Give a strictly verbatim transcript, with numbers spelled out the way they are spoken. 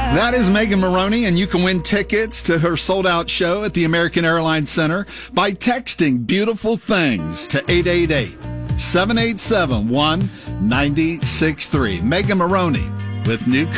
That is Megan Maroney, and you can win tickets to her sold-out show at the American Airlines Center by texting Beautiful Things to eight eight eight, seven eight seven, one nine six three. Megan Maroney with new